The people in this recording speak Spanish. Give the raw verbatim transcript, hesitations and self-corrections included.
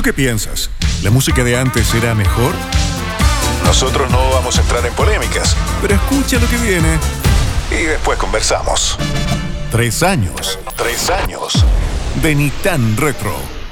qué piensas? ¿La música de antes era mejor? Nosotros no vamos a entrar en polémicas, Pero escucha lo que viene. y después conversamos. Tres años Tres años. de Ni Tan Retro.